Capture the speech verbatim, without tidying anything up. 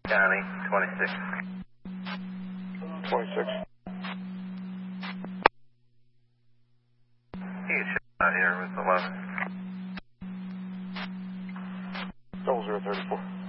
County, twenty-six. twenty-six. He's out here with eleven. Double zero thirty-four.